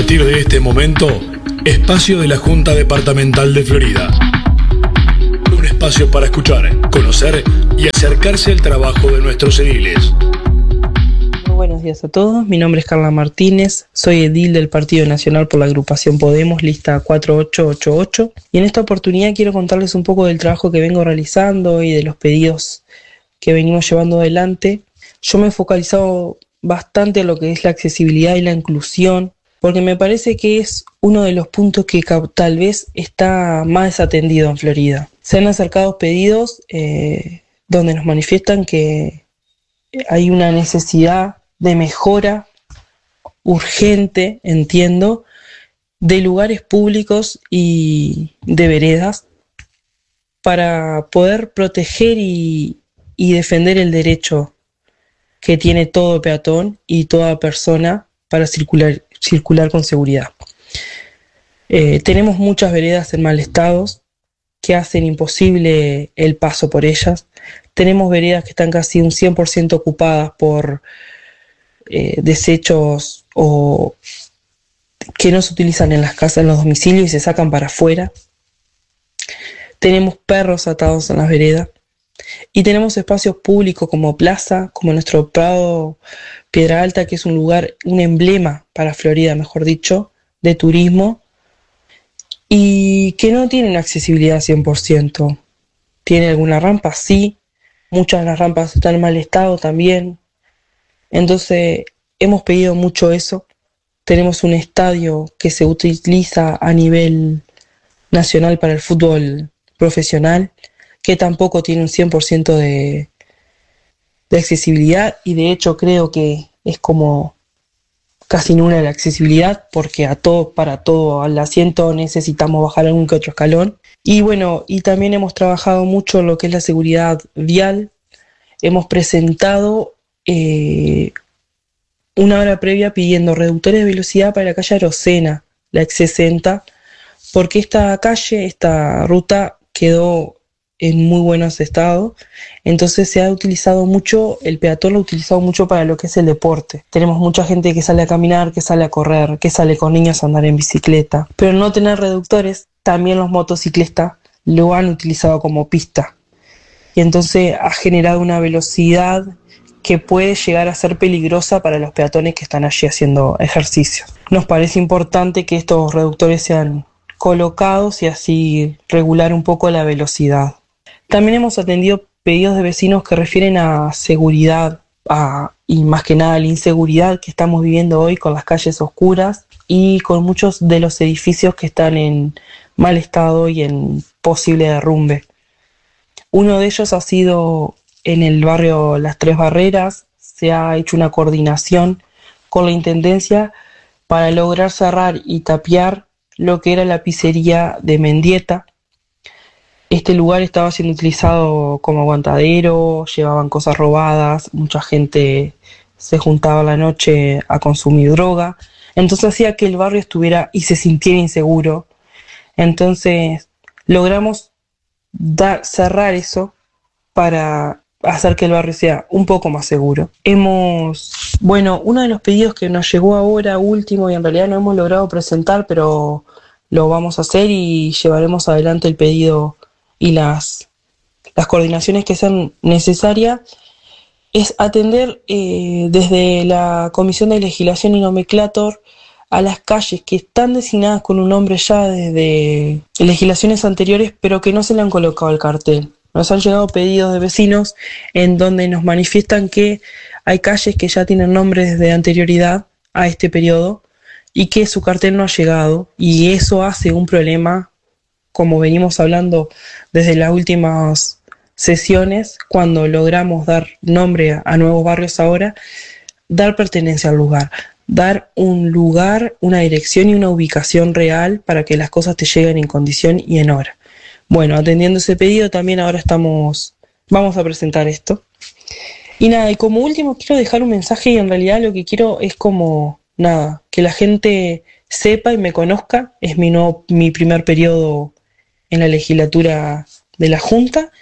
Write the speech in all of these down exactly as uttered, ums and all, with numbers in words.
partir de este momento, espacio de la Junta Departamental de Florida. Un espacio para escuchar, conocer y acercarse al trabajo de nuestros ediles. Muy buenos días a todos, mi nombre es Carla Martínez, soy edil del Partido Nacional por la agrupación Podemos, lista cuatro ocho ocho ocho, y en esta oportunidad quiero contarles un poco del trabajo que vengo realizando y de los pedidos que venimos llevando adelante. Yo me he focalizado bastante en lo que es la accesibilidad y la inclusión, porque me parece que es uno de los puntos que tal vez está más desatendido en Florida. Se han acercado pedidos eh, donde nos manifiestan que hay una necesidad de mejora urgente, entiendo, de lugares públicos y de veredas para poder proteger y, y defender el derecho que tiene todo peatón y toda persona para circular, circular con seguridad. Eh, tenemos muchas veredas en mal estado que hacen imposible el paso por ellas. Tenemos veredas que están casi un cien por ciento ocupadas por eh, desechos o que no se utilizan en las casas, en los domicilios y se sacan para afuera. Tenemos perros atados en las veredas. Y tenemos espacios públicos como plaza, como nuestro Prado Piedra Alta, que es un lugar, un emblema para Florida, mejor dicho, de turismo, y que no tienen accesibilidad cien por ciento. ¿Tiene alguna rampa? Sí. Muchas de las rampas están en mal estado también. Entonces, hemos pedido mucho eso. Tenemos un estadio que se utiliza a nivel nacional para el fútbol profesional, que tampoco tiene un cien por ciento de, de accesibilidad, y de hecho creo que es como casi nula la accesibilidad, porque a todo, para todo al asiento necesitamos bajar algún que otro escalón. Y bueno, y también hemos trabajado mucho en lo que es la seguridad vial. Hemos presentado eh, una hora previa pidiendo reductores de velocidad para la calle Arocena, la ex sesenta, porque esta calle, esta ruta quedó en muy buenos estados, entonces se ha utilizado mucho, el peatón lo ha utilizado mucho para lo que es el deporte. Tenemos mucha gente que sale a caminar, que sale a correr, que sale con niños a andar en bicicleta, pero no tener reductores, también los motociclistas lo han utilizado como pista, y entonces ha generado una velocidad que puede llegar a ser peligrosa para los peatones que están allí haciendo ejercicio. Nos parece importante que estos reductores sean colocados y así regular un poco la velocidad. También hemos atendido pedidos de vecinos que refieren a seguridad a, y más que nada a la inseguridad que estamos viviendo hoy con las calles oscuras y con muchos de los edificios que están en mal estado y en posible derrumbe. Uno de ellos ha sido en el barrio Las Tres Barreras. Se ha hecho una coordinación con la Intendencia para lograr cerrar y tapiar lo que era la pizzería de Mendieta. Este lugar estaba siendo utilizado como aguantadero, llevaban cosas robadas, mucha gente se juntaba a la noche a consumir droga, entonces hacía que el barrio estuviera y se sintiera inseguro. Entonces logramos dar, cerrar eso para hacer que el barrio sea un poco más seguro. Hemos, bueno, uno de los pedidos que nos llegó ahora último, y en realidad no hemos logrado presentar, pero lo vamos a hacer y llevaremos adelante el pedido y las, las coordinaciones que sean necesarias, es atender eh, desde la Comisión de Legislación y Nomenclator a las calles que están designadas con un nombre ya desde legislaciones anteriores, pero que no se le han colocado el cartel. Nos han llegado pedidos de vecinos en donde nos manifiestan que hay calles que ya tienen nombres de anterioridad a este periodo y que su cartel no ha llegado, y eso hace un problema, como venimos hablando desde las últimas sesiones, cuando logramos dar nombre a nuevos barrios ahora, dar pertenencia al lugar, dar un lugar, una dirección y una ubicación real para que las cosas te lleguen en condición y en hora. Bueno, atendiendo ese pedido también ahora estamos, vamos a presentar esto. Y nada, y como último quiero dejar un mensaje, y en realidad lo que quiero es como, nada, que la gente sepa y me conozca. Es mi, no, mi primer periodo en la legislatura de la Junta.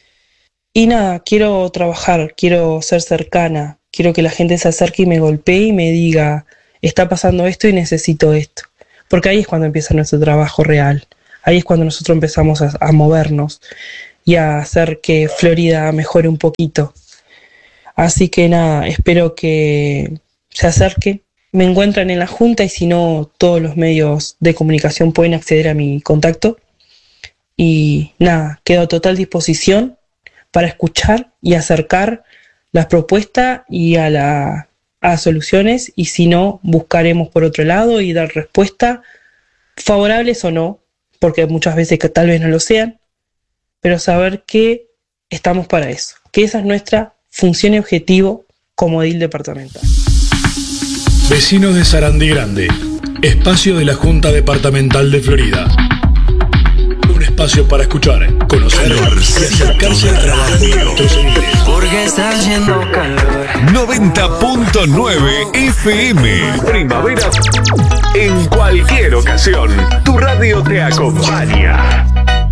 Y nada, quiero trabajar, quiero ser cercana, quiero que la gente se acerque y me golpee y me diga, está pasando esto y necesito esto. Porque ahí es cuando empieza nuestro trabajo real. Ahí es cuando nosotros empezamos a, a movernos y a hacer que Florida mejore un poquito. Así que nada, espero que se acerque. Me encuentran en la junta y si no, todos los medios de comunicación pueden acceder a mi contacto. Y nada, quedo a total disposición para escuchar y acercar las propuestas y a, la, a soluciones. Y si no, buscaremos por otro lado y dar respuestas favorables o no, porque muchas veces que tal vez no lo sean, pero saber que estamos para eso, que esa es nuestra función y objetivo como edil departamental. Vecinos de Sarandí Grande, espacio de la Junta Departamental de Florida. Un espacio para escuchar, conocer y acercarse al trabajo de nuestros civiles. Porque está haciendo calor. noventa punto nueve F M. Primavera en cualquier ocasión. Tu radio te acompaña.